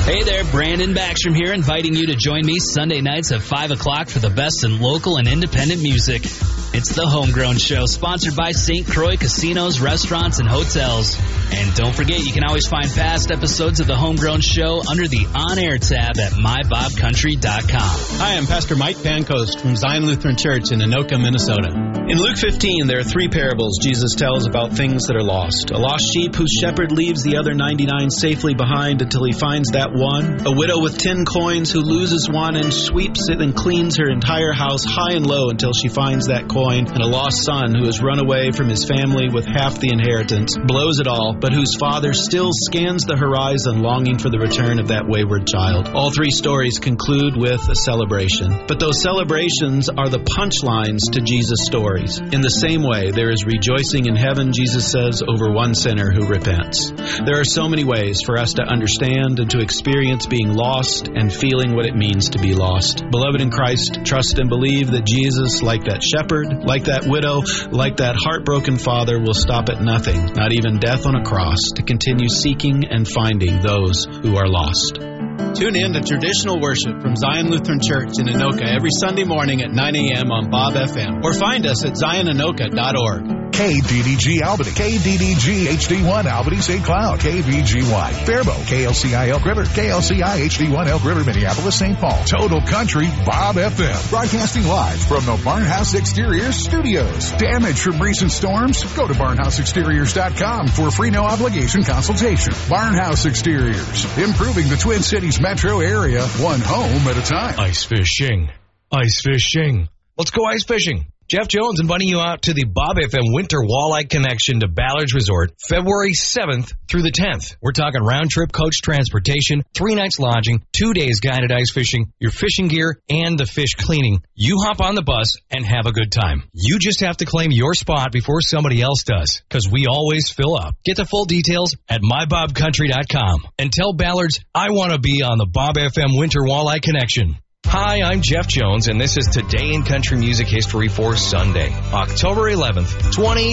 Hey there, Brandon Backstrom here, inviting you to join me Sunday nights at 5 o'clock for the best in local and independent music. It's the Homegrown Show, sponsored by St. Croix Casinos, Restaurants, and Hotels. And don't forget, you can always find past episodes of the Homegrown Show under the On Air tab at mybobcountry.com. Hi, I'm Pastor Mike Pancoast from Zion Lutheran Church in Anoka, Minnesota. In Luke 15, there are 3 parables Jesus tells about things that are lost. A lost sheep whose shepherd leaves the other 99 safely behind until he finds that one. A widow with 10 coins who loses one and sweeps it and cleans her entire house high and low until she finds that coin. And a lost son who has run away from his family with half the inheritance, blows it all, but whose father still scans the horizon longing for the return of that wayward child. All 3 stories conclude with a celebration. But those celebrations are the punchlines to Jesus' stories. In the same way, there is rejoicing in heaven, Jesus says, over one sinner who repents. There are so many ways for us to understand and to experience being lost and feeling what it means to be lost. Beloved in Christ, trust and believe that Jesus, like that shepherd, like that widow, like that heartbroken father, will stop at nothing, not even death on a cross, to continue seeking and finding those who are lost. Tune in to traditional worship from Zion Lutheran Church in Anoka every Sunday morning at 9 a.m. on Bob FM, or find us at zionanoka.org. KDDG Albany, KDDG HD1 Albany St. Cloud, KVGY Faribault, KLCI Elk River, KLCI HD1 Elk River Minneapolis St. Paul, Total Country Bob FM, broadcasting live from the Barnhouse Exteriors Studios. Damage from recent storms? Go to barnhouseexteriors.com for a free no obligation consultation. Barnhouse Exteriors, improving the Twin Cities metro area, one home at a time. Ice fishing. Ice fishing. Let's go ice fishing. Jeff Jones inviting you out to the Bob FM Winter Walleye Connection to Ballards Resort, February 7th through the 10th. We're talking round-trip coach transportation, 3 nights lodging, 2 days guided ice fishing, your fishing gear, and the fish cleaning. You hop on the bus and have a good time. You just have to claim your spot before somebody else does, because we always fill up. Get the full details at mybobcountry.com and tell Ballards, I want to be on the Bob FM Winter Walleye Connection. Hi, I'm Jeff Jones, and this is Today in Country Music History for Sunday, October 11th,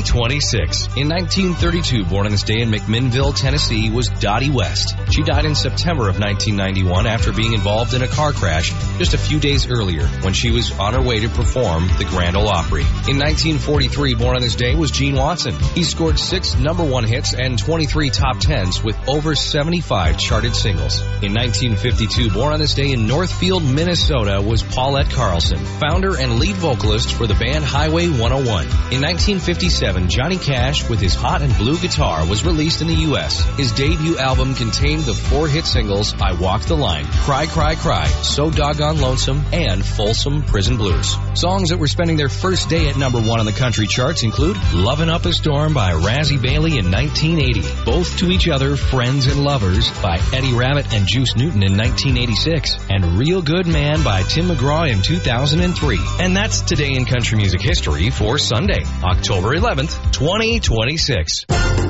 2026. In 1932, born on this day in McMinnville, Tennessee, was Dottie West. She died in September of 1991 after being involved in a car crash just a few days earlier when she was on her way to perform the Grand Ole Opry. In 1943, born on this day was Gene Watson. He scored 6 #1 hits and 23 top 10s with over 75 charted singles. In 1952, born on this day in Northfield, Minnesota, was Paulette Carlson, founder and lead vocalist for the band Highway 101. In 1957, Johnny Cash, with his Hot and Blue guitar, was released in the U.S. His debut album contained the 4 hit singles, I Walk the Line, Cry, Cry, Cry, So Doggone Lonesome, and Folsom Prison Blues. Songs that were spending their first day at #1 on the country charts include Lovin' Up a Storm by Razzie Bailey in 1980, Both to Each Other, Friends and Lovers by Eddie Rabbitt and Juice Newton in 1986, and Real Good Man by Tim McGraw in 2003. And that's Today in Country Music History for Sunday, October 11th, 2026.